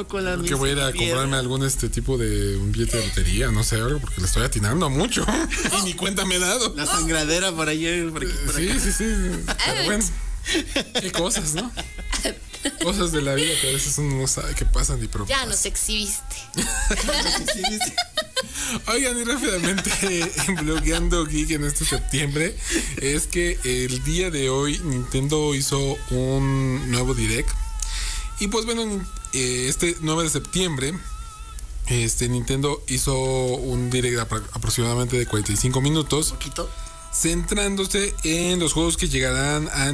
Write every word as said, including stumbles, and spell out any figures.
no con la que voy a ir a comprarme algún este tipo de un billete de lotería, no sé, algo, porque le estoy atinando mucho y ni cuenta me he dado. La sangradera por allá, por aquí, por sí, acá. sí, sí, pero bueno, qué cosas, ¿no? Cosas de la vida que a veces uno no sabe qué pasan y pero Ya nos exhibiste. Oigan, y rápidamente en Blogueando Geek en este septiembre, es que el día de hoy Nintendo hizo un nuevo direct. Y pues bueno, este nueve de septiembre, este Nintendo hizo un direct aproximadamente de cuarenta y cinco minutos. Poquito. Centrándose en los juegos que llegarán a